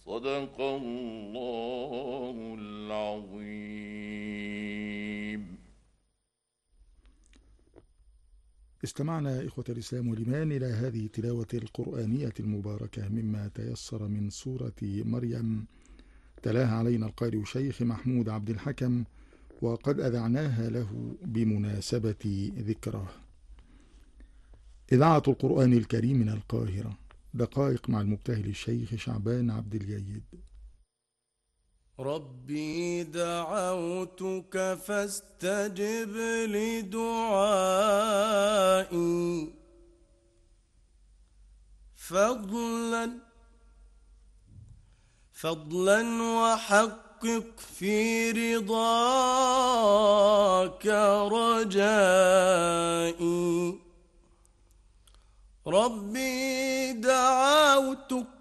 صدق الله العظيم. استمعنا إخوة الإسلام والإيمان إلى هذه التلاوة القرآنية المباركة مما تيسر من سورة مريم، تلاها علينا القارئ الشيخ محمود عبد الحكم، وقد أذعناها له بمناسبة ذكراه. إذاعة القرآن الكريم من القاهرة، دقائق مع المبتهل الشيخ شعبان عبد الجيد. ربي دعوتك فاستجب لدعائي، فضلا وحقق في رضاك رجائي. ربي دعوتك